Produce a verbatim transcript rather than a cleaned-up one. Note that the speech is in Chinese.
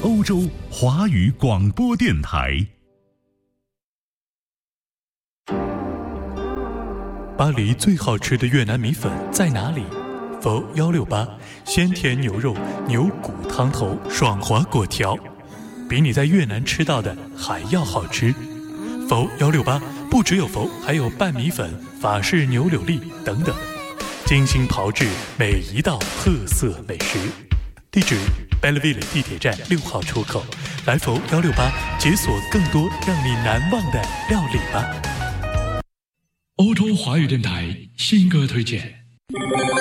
欧洲华语广播电台。 巴黎最好吃的越南米粉在哪里？否幺六八，鲜甜牛肉、牛骨汤头、爽滑果条，比你在越南吃到的还要好吃。否幺六八，不只有否，还有拌米粉、法式牛柳粒等等，精心炮制每一道特色美食。地址 Belleville 地铁站六号出口，来否幺六八解锁更多让你难忘的料理吧。 欧洲华语电台新歌推荐。